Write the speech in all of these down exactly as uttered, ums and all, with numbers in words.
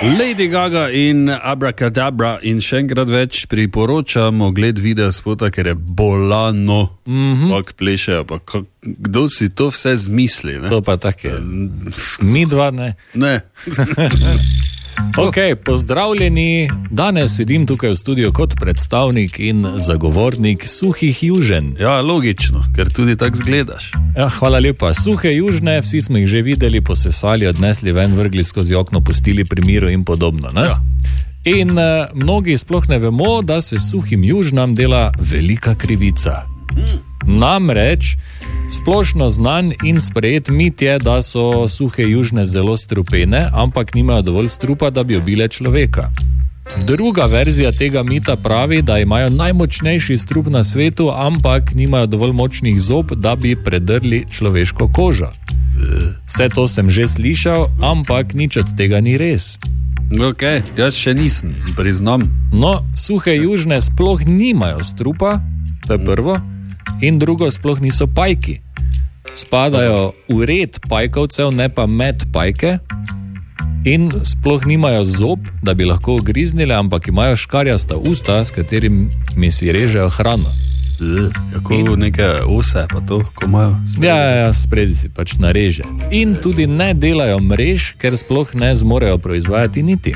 Lady Gaga in Abracadabra in še enkrat več priporočamo gled videa spota, ker je bolano, mm-hmm. Pak plešejo, pa kak, kdo si to vse zmisli, ne? To pa tak je. Mi dva ne. Ne. Ok, pozdravljeni. Danes sedim tukaj v studiu kot predstavnik in zagovornik suhih južen. Ja, logično, ker tudi tak zgledaš. Ja, hvala lepa. Suhe južne, vsi smo jih že videli, posesali, odnesli ven, vrgli skozi okno, pustili pri miru in podobno, ne? Ja. In uh, mnogi sploh ne vemo, da se suhim južnam dela velika krivica. Hmm. Namreč splošno znan in sprejet mit je, da so suhe južne zelo strupene, ampak nimajo dovolj strupa, da bi ubile človeka. Druga verzija tega mita pravi, da imajo najmočnejši strup na svetu, ampak nimajo dovolj močnih zob, da bi predrli človeško kožo. Vse to sem že slišal, ampak nič od tega ni res. Ok, jaz še nisem, priznam. No, suhe južne sploh nimajo strupa, to je prvo. In drugo, sploh niso pajki. Spadajo v red pajkovcev, ne pa med pajke. In sploh nimajo zob, da bi lahko ugriznili, ampak imajo škarjasta usta, s katerimi si režejo hrano. Kako in... neke ose, pa to, ko imajo spredi. Ja, ja, spredi si pač nareže. In tudi ne delajo mrež, ker sploh ne zmorejo proizvajati niti.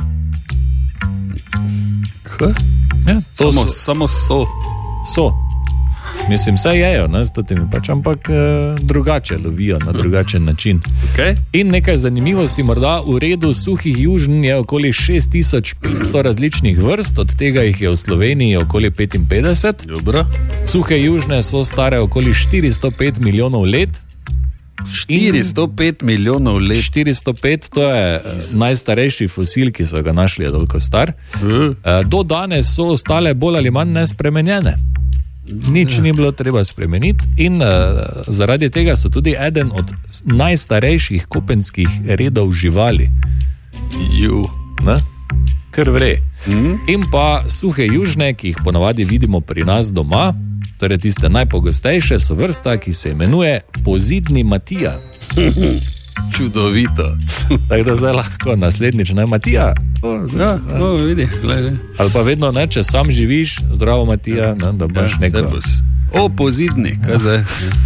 Kaj? Ja, samo, so... samo so. So. Mislim, vse jejo, ne, s totimi pač, ampak e, drugače lovijo, na drugačen način. Okay. In nekaj zanimivosti, morda v redu suhih južn je okoli šest tisoč petsto različnih vrst, od tega jih je v Sloveniji okoli petinpetdeset. Dobro. Suhe južne so stare okoli štiristo pet milijonov let. štiristo pet milijonov let? štiristo pet, to je najstarejši fosil, ki so ga našli, je toliko star. Uh. E, do danes so ostale bolj ali manj nespremenjene. Nič ni bilo treba spremeniti in uh, zaradi tega so tudi eden od najstarejših kopenskih redov živali. Ju. Ne? Kar vre. Mm. In pa suhe južne, ki jih ponavadi vidimo pri nas doma, torej tiste najpogostejše, so vrsta, ki se imenuje pozidni Matija. Čudovito. Tako da zdaj lahko naslednjič, ne, Matija? O, ja, o, vidi, gledaj. Ali pa vedno, ne, če sam živiš, zdravo Matija, ne, da boš ja, neko... O, pozidni, kaj zdaj?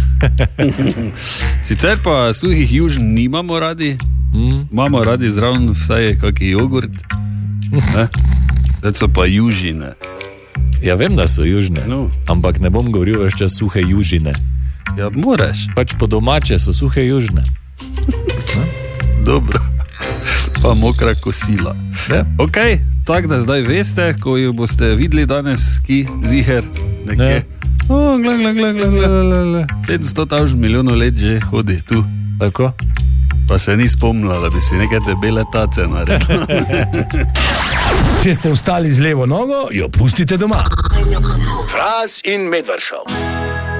Sicer pa suhih južn nimamo radi, mm. imamo radi zraven vsaj kaki jogurt, ne? Zdaj so pa južine. Ja, vem, da so južne, no. Ampak ne bom govoril več čas suhe južine. Ja, moraš. Pač po domače so suhe južne. Dobro, pa mokra kosila. Ja. Ok, tako da zdaj veste, ko jo boste videli danes, ki ziher nekje. Ja. O, gled, gled, gled, gled, gled. sedemsto tisoč milijonov let že hodi tu. Tako? Pa se ni spomnila, da bi si neke debele tace naredila. Če ste vstali z levo nogo, jo pustite doma. Fras in Medvard Show.